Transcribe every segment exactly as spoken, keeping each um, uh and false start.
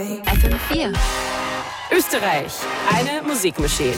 F M vier. Österreich, eine Musikmaschine.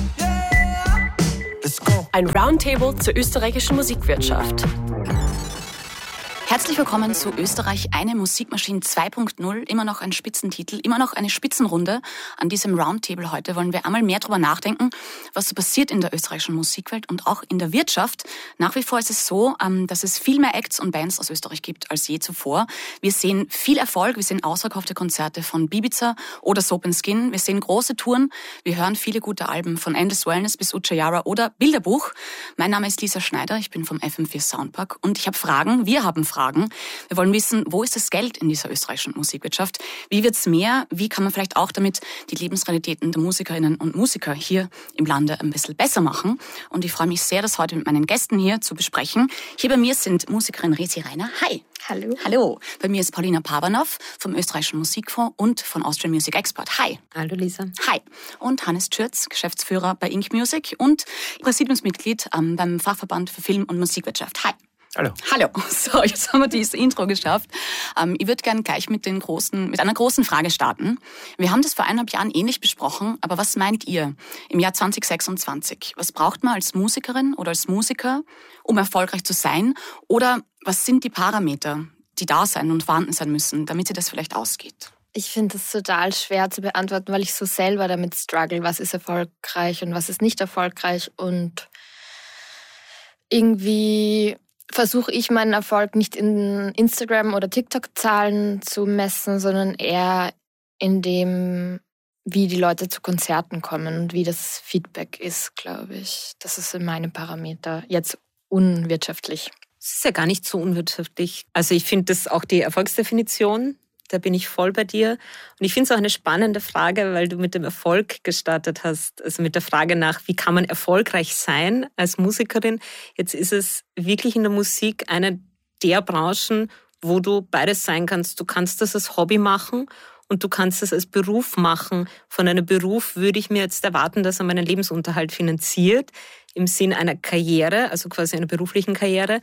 Ein Roundtable zur österreichischen Musikwirtschaft. Herzlich willkommen zu Österreich, eine Musikmaschine zwei Punkt null. Immer noch ein Spitzentitel, immer noch eine Spitzenrunde. An diesem Roundtable heute wollen wir einmal mehr darüber nachdenken, was so passiert in der österreichischen Musikwelt und auch in der Wirtschaft. Nach wie vor ist es so, dass es viel mehr Acts und Bands aus Österreich gibt als je zuvor. Wir sehen viel Erfolg, wir sehen ausverkaufte Konzerte von Bibiza oder Soap and Skin. Wir sehen große Touren, wir hören viele gute Alben von Endless Wellness bis Uchiara oder Bilderbuch. Mein Name ist Lisa Schneider, ich bin vom F M vier Soundpark und ich habe Fragen, wir haben Fragen. Wir wollen wissen, wo ist das Geld in dieser österreichischen Musikwirtschaft? Wie wird's mehr? Wie kann man vielleicht auch damit die Lebensrealitäten der Musikerinnen und Musiker hier im Lande ein bisschen besser machen? Und ich freue mich sehr, das heute mit meinen Gästen hier zu besprechen. Hier bei mir sind Musikerin Resi Reiner. Hi. Hallo. Hallo. Bei mir ist Paulina Pavanov vom Österreichischen Musikfonds und von Austrian Music Export. Hi. Hallo Lisa. Hi. Und Hannes Tschürz, Geschäftsführer bei Ink Music und Präsidiumsmitglied ähm, beim Fachverband für Film- und Musikwirtschaft. Hi. Hallo. Hallo. So, jetzt haben wir dieses Intro geschafft. Ähm, ich würde gerne gleich mit den großen, mit einer großen Frage starten. Wir haben das vor eineinhalb Jahren ähnlich besprochen, aber was meint ihr im Jahr zwanzig sechsundzwanzig? Was braucht man als Musikerin oder als Musiker, um erfolgreich zu sein? Oder was sind die Parameter, die da sein und vorhanden sein müssen, damit sie das vielleicht ausgeht? Ich finde es total schwer zu beantworten, weil ich so selber damit struggle, was ist erfolgreich und was ist nicht erfolgreich. Und irgendwie versuche ich meinen Erfolg nicht in Instagram- oder TikTok-Zahlen zu messen, sondern eher in dem, wie die Leute zu Konzerten kommen und wie das Feedback ist, glaube ich. Das ist in meinem Parameter jetzt unwirtschaftlich. Es ist ja gar nicht so unwirtschaftlich. Also ich finde das auch die Erfolgsdefinition, da bin ich voll bei dir. Und ich finde es auch eine spannende Frage, weil du mit dem Erfolg gestartet hast. Also mit der Frage nach, wie kann man erfolgreich sein als Musikerin? Jetzt ist es wirklich in der Musik eine der Branchen, wo du beides sein kannst. Du kannst das als Hobby machen und du kannst das als Beruf machen. Von einem Beruf würde ich mir jetzt erwarten, dass er meinen Lebensunterhalt finanziert, im Sinn einer Karriere, also quasi einer beruflichen Karriere.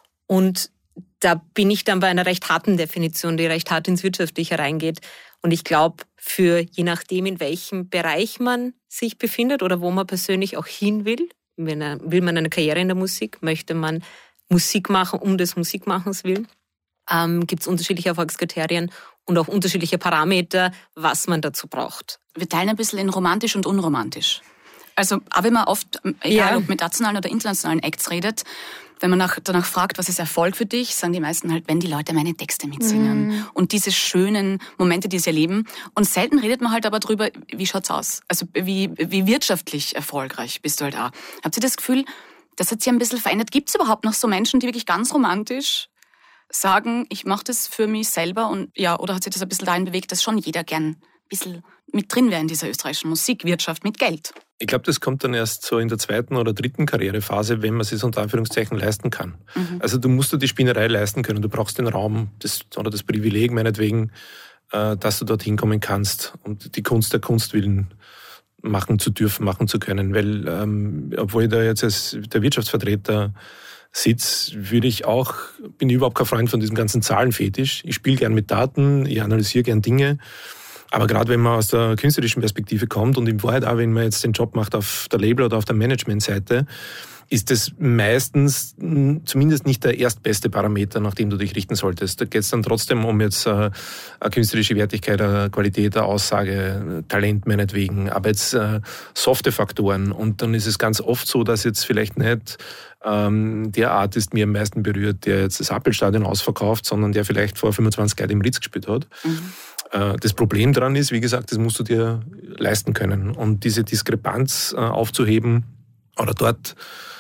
Und da bin ich dann bei einer recht harten Definition, die recht hart ins Wirtschaftliche reingeht. Und ich glaube, für je nachdem, in welchem Bereich man sich befindet oder wo man persönlich auch hin will, will man eine Karriere in der Musik, möchte man Musik machen, um des Musikmachens willen, ähm, gibt es unterschiedliche Erfolgskriterien und auch unterschiedliche Parameter, was man dazu braucht. Wir teilen ein bisschen in romantisch und unromantisch. Also auch wenn man oft, egal ja. ob mit nationalen oder internationalen Acts redet, wenn man nach, danach fragt, was ist Erfolg für dich, sagen die meisten halt, wenn die Leute meine Texte mitsingen. Mm. Und diese schönen Momente, die sie erleben. Und selten redet man halt aber drüber, wie schaut's aus? Also wie, wie wirtschaftlich erfolgreich bist du halt auch. Habt ihr das Gefühl, das hat sich ein bisschen verändert? Gibt's überhaupt noch so Menschen, die wirklich ganz romantisch sagen, ich mache das für mich selber? Und ja, oder hat sich das ein bisschen dahin bewegt, dass schon jeder gern ein bisschen mit drin wäre in dieser österreichischen Musikwirtschaft mit Geld? Ich glaube, das kommt dann erst so in der zweiten oder dritten Karrierephase, wenn man es unter Anführungszeichen leisten kann. Mhm. Also du musst dir die Spinnerei leisten können. Du brauchst den Raum das, oder das Privileg meinetwegen, äh, dass du dorthin kommen kannst und die Kunst der Kunst willen machen zu dürfen, machen zu können. Weil, ähm, obwohl ich da jetzt als der Wirtschaftsvertreter sitze, würde ich auch, bin ich überhaupt kein Freund von diesem ganzen Zahlenfetisch. Ich spiele gern mit Daten, ich analysiere gern Dinge. Aber gerade wenn man aus der künstlerischen Perspektive kommt und in Wahrheit auch, wenn man jetzt den Job macht auf der Label- oder auf der Managementseite, ist das meistens zumindest nicht der erstbeste Parameter, nach dem du dich richten solltest. Da geht es dann trotzdem um jetzt äh, eine künstlerische Wertigkeit, eine Qualität, eine Aussage, Talent meinetwegen, aber jetzt äh, softe Faktoren. Und dann ist es ganz oft so, dass jetzt vielleicht nicht ähm, der Artist mir am meisten berührt, der jetzt das Appelstadion ausverkauft, sondern der vielleicht vor fünfundzwanzig Jahren im Ritz gespielt hat. Mhm. Das Problem daran ist, wie gesagt, das musst du dir leisten können. Und diese Diskrepanz aufzuheben oder dort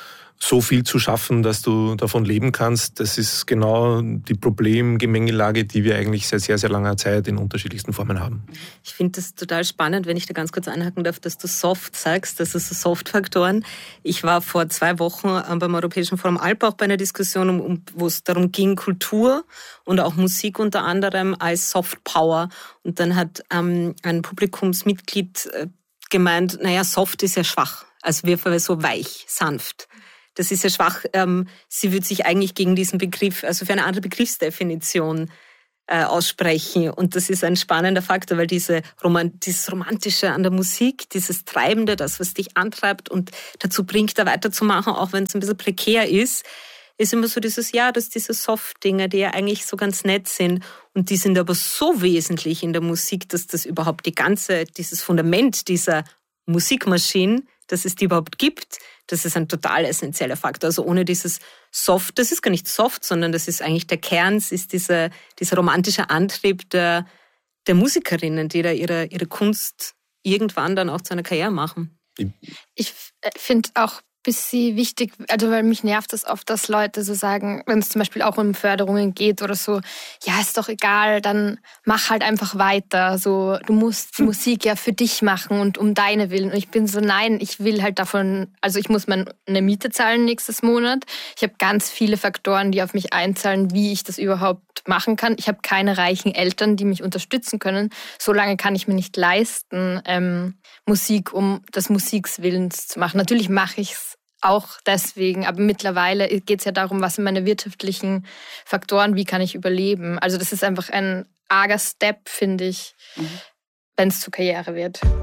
so viel zu schaffen, dass du davon leben kannst, das ist genau die Problemgemengelage, die wir eigentlich seit sehr, sehr langer Zeit in unterschiedlichsten Formen haben. Ich finde das total spannend, wenn ich da ganz kurz einhaken darf, dass du soft sagst, das ist so Soft-Faktoren. Ich war vor zwei Wochen beim Europäischen Forum Alpbach bei einer Diskussion, um, wo es darum ging, Kultur und auch Musik unter anderem als Soft Power. Und dann hat ähm, ein Publikumsmitglied äh, gemeint, naja, soft ist ja schwach. Also wir waren so weich, sanft. Das ist ja schwach. Ähm, sie würde sich eigentlich gegen diesen Begriff, also für eine andere Begriffsdefinition äh, aussprechen. Und das ist ein spannender Faktor, weil diese Roman- dieses Romantische an der Musik, dieses Treibende, das, was dich antreibt und dazu bringt, da weiterzumachen, auch wenn es ein bisschen prekär ist, ist immer so dieses, ja, dass diese Soft-Dinge, die ja eigentlich so ganz nett sind und die sind aber so wesentlich in der Musik, dass das überhaupt die ganze, dieses Fundament dieser Musikmaschinen, dass es die überhaupt gibt, das ist ein total essentieller Faktor. Also ohne dieses Soft, das ist gar nicht Soft, sondern das ist eigentlich der Kern, es ist dieser, dieser romantische Antrieb der, der Musikerinnen, die da ihre, ihre Kunst irgendwann dann auch zu einer Karriere machen. Ich finde auch ein bisschen wichtig, also weil mich nervt es oft, dass Leute so sagen, wenn es zum Beispiel auch um Förderungen geht oder so, ja, ist doch egal, dann mach halt einfach weiter. So, du musst die Musik ja für dich machen und um deine Willen. Und ich bin so, nein, ich will halt davon, also ich muss meine Miete zahlen nächstes Monat. Ich habe ganz viele Faktoren, die auf mich einzahlen, wie ich das überhaupt machen kann. Ich habe keine reichen Eltern, die mich unterstützen können. So lange kann ich mir nicht leisten, ähm, Musik um des Musiks Willens zu machen. Natürlich mache ich es auch deswegen, aber mittlerweile geht es ja darum, was sind meine wirtschaftlichen Faktoren, wie kann ich überleben. Also das ist einfach ein arger Step, finde ich, mhm. wenn es zur Karriere wird.